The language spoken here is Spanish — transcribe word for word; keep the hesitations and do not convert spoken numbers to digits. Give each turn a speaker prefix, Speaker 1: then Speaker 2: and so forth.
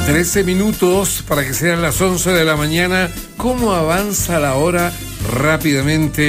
Speaker 1: trece minutos para que sean las once de la mañana. ¿Cómo avanza la hora rápidamente?